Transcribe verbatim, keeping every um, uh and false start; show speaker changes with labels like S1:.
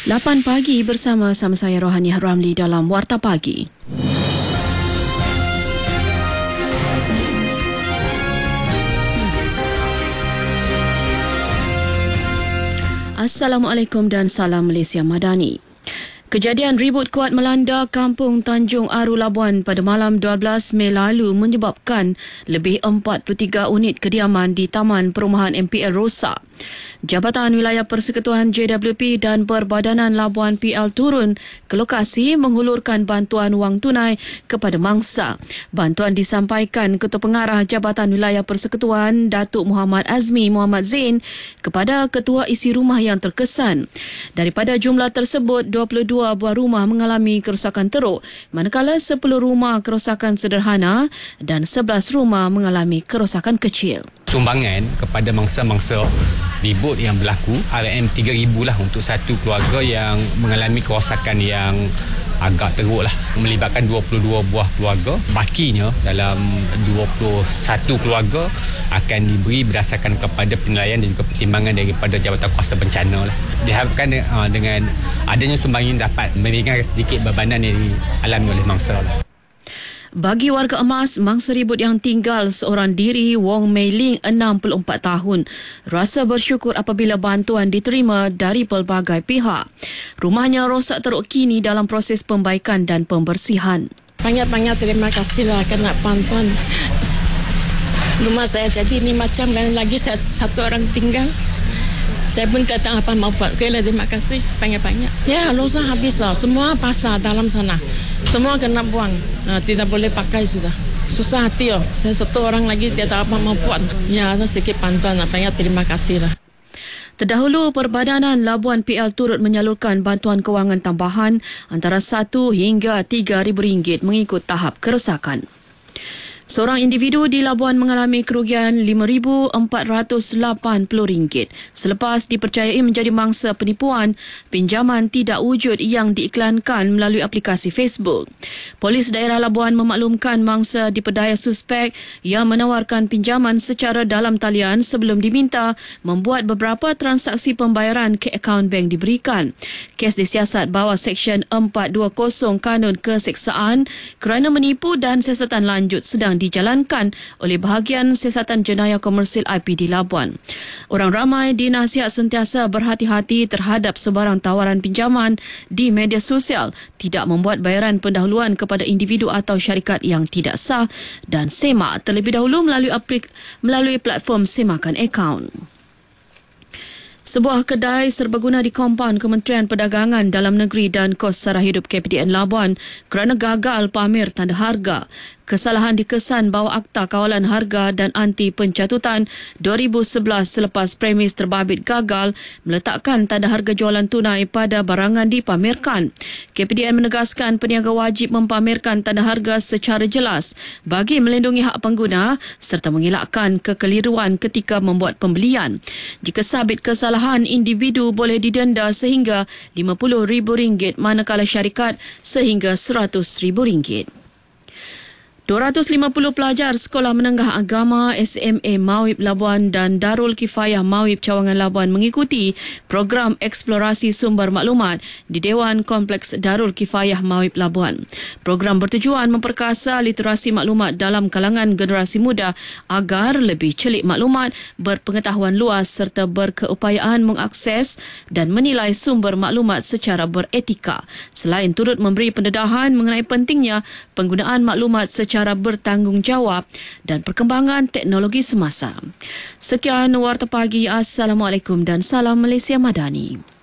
S1: lapan pagi bersama sama saya Rohaniah Ramli dalam Warta Pagi. Assalamualaikum dan salam Malaysia Madani. Kejadian ribut kuat melanda kampung Tanjung Aru Labuan pada malam dua belas Mei lalu menyebabkan lebih empat puluh tiga unit kediaman di Taman Perumahan M P L rosak. Jabatan Wilayah Persekutuan J W P dan Perbadanan Labuan P L turun ke lokasi menghulurkan bantuan wang tunai kepada mangsa. Bantuan disampaikan Ketua Pengarah Jabatan Wilayah Persekutuan Datuk Muhammad Azmi Muhammad Zain kepada ketua isi rumah yang terkesan. Daripada jumlah tersebut, dua puluh dua buah rumah mengalami kerosakan teruk, manakala sepuluh rumah kerosakan sederhana dan sebelas rumah mengalami kerosakan kecil.
S2: Sumbangan kepada mangsa-mangsa ribut yang berlaku R M tiga ribu lah untuk satu keluarga yang mengalami kerosakan yang agak teruk lah, melibatkan dua puluh dua buah keluarga. Bakinya dalam dua puluh satu keluarga akan diberi berdasarkan kepada penilaian dan juga pertimbangan daripada Jabatan Kuasa Bencana lah. Diharapkan uh, dengan adanya sumbangan dapat meringankan sedikit bebanan yang dialami oleh mangsa lah.
S1: Bagi warga emas, mangsa ribut yang tinggal seorang diri, Wong Mei Ling, enam puluh empat tahun, rasa bersyukur apabila bantuan diterima dari pelbagai pihak. Rumahnya rosak teruk, kini dalam proses pembaikan dan pembersihan.
S3: Banyak-banyak terima kasihlah kerana bantuan. Rumah saya jadi ni macam dan lagi satu orang tinggal. Saya pun tak tahu apa mau buat. Okeylah, terima kasih banyak-banyak. Ya, rosak habis lah. Semua pasar dalam sana. Semua kena buang. Uh, tidak boleh pakai sudah. Susah hati oh. Saya satu orang lagi tidak tahu apa mau buat. Ya, ada sedikit bantuan. Banyak terima kasih lah.
S1: Terdahulu, Perbadanan Labuan P L turut menyalurkan bantuan kewangan tambahan antara satu hingga tiga ribu ringgit mengikut tahap kerosakan. Seorang individu di Labuan mengalami kerugian lima ribu empat ratus lapan puluh ringgit selepas dipercayai menjadi mangsa penipuan pinjaman tidak wujud yang diiklankan melalui aplikasi Facebook. Polis daerah Labuan memaklumkan mangsa diperdaya suspek yang menawarkan pinjaman secara dalam talian sebelum diminta membuat beberapa transaksi pembayaran ke akaun bank diberikan. Kes disiasat bawah Seksyen empat dua kosong Kanun Keseksaan kerana menipu dan siasatan lanjut sedang dijalankan oleh bahagian Siasatan Jenayah Komersil I P D Labuan. Orang ramai dinasihat sentiasa berhati-hati terhadap sebarang tawaran pinjaman di media sosial, tidak membuat bayaran pendahuluan kepada individu atau syarikat yang tidak sah dan semak terlebih dahulu melalui aplik- melalui platform semakan akaun. Sebuah kedai serbaguna di kompaun Kementerian Perdagangan Dalam Negeri dan Kos Sara Hidup K P D N Labuan kerana gagal pamer tanda harga. Kesalahan dikesan bahawa Akta Kawalan Harga dan Anti Pencatutan dua ribu sebelas selepas premis terbabit gagal meletakkan tanda harga jualan tunai pada barangan dipamerkan. K P D N menegaskan peniaga wajib mempamerkan tanda harga secara jelas bagi melindungi hak pengguna serta mengelakkan kekeliruan ketika membuat pembelian. Jika sabit kesalahan, individu boleh didenda sehingga lima puluh ribu ringgit manakala syarikat sehingga seratus ribu ringgit. dua ratus lima puluh pelajar Sekolah Menengah Agama S M A Mawib Labuan dan Darul Kifayah Mawib Cawangan Labuan mengikuti program eksplorasi sumber maklumat di Dewan Kompleks Darul Kifayah Mawib Labuan. Program bertujuan memperkasa literasi maklumat dalam kalangan generasi muda agar lebih celik maklumat, berpengetahuan luas serta berkeupayaan mengakses dan menilai sumber maklumat secara beretika. Selain turut memberi pendedahan mengenai pentingnya penggunaan maklumat secara secara bertanggungjawab dan perkembangan teknologi semasa. Sekian Warta Pagi. Assalamualaikum dan salam Malaysia Madani.